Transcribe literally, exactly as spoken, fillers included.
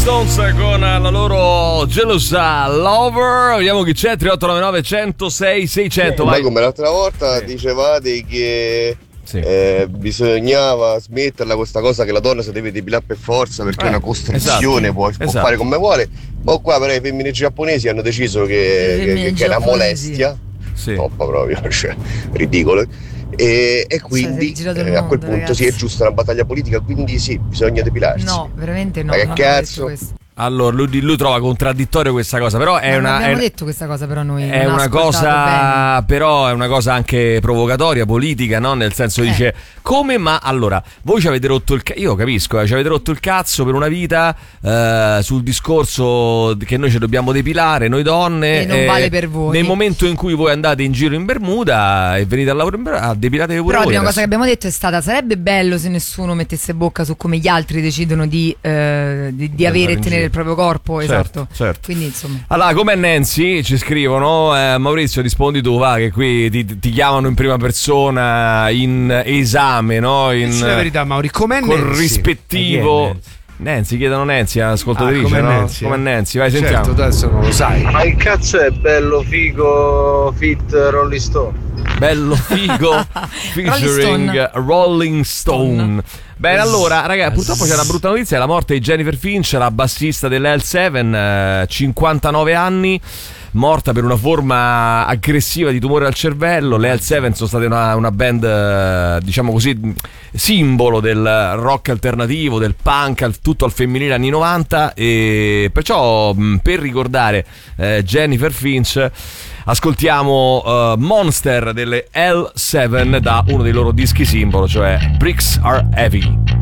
Stones con la loro Gelosa Lover. Vediamo chi c'è. Tre otto nove nove uno zero sei sei zero zero. Ma come l'altra volta sì. dicevate che sì. eh, bisognava smetterla questa cosa che la donna si deve depilare per forza perché eh, è una costrizione, esatto. può, può esatto. fare come vuole. Ma qua però i femminili giapponesi hanno deciso che, che, che è una molestia. Sì. Troppa proprio, cioè, ridicolo. E, e quindi cioè, eh, mondo, a quel punto ragazzi. Sì, è giusta una battaglia politica, quindi sì, bisogna depilarsi. No, veramente no. Ma che cazzo? Allora, lui, lui trova contraddittorio questa cosa, però è no, una. Non abbiamo è, detto questa cosa, però noi. È una cosa, bene. Però è una cosa anche provocatoria, politica, no? Nel senso, eh. dice come, ma allora, voi ci avete rotto il cazzo. Io capisco, eh, ci avete rotto il cazzo per una vita eh, sul discorso che noi ci dobbiamo depilare, noi donne. E non eh, vale per voi. Nel momento in cui voi andate in giro in Bermuda e venite al lavoro in Bermuda, depilate pure però voi. La prima adesso. cosa che abbiamo detto è stata: sarebbe bello se nessuno mettesse bocca su come gli altri decidono di, eh, di, di avere e tenere il proprio corpo. Esatto, certo, certo. Quindi insomma. Allora, com'è Nancy? Ci scrivono. eh, Maurizio, rispondi tu, va, che qui ti, ti chiamano in prima persona in esame, no? In, la verità, Mauri, com'è col Nancy? rispettivo. Nancy? Nancy, chiedono Nancy, ascoltatrice, ah, com'è no? Nancy? Com'è Nancy? Vai, sentiamo. Certo, adesso non lo sai. Ma il cazzo è bello figo fit Rolling Stone? Bello figo featuring Rolling Stone. Rolling Stone. Bene, allora, ragazzi, purtroppo c'è una brutta notizia: la morte di Jennifer Finch, la bassista dell'E L sette, eh, cinquantanove anni, morta per una forma aggressiva di tumore al cervello. Le L sette sono state una, una band, eh, diciamo così, simbolo del rock alternativo, del punk, al, tutto al femminile anni novanta, e perciò mh, per ricordare eh, Jennifer Finch ascoltiamo uh, Monster delle L sette da uno dei loro dischi simbolo, cioè Bricks Are Heavy.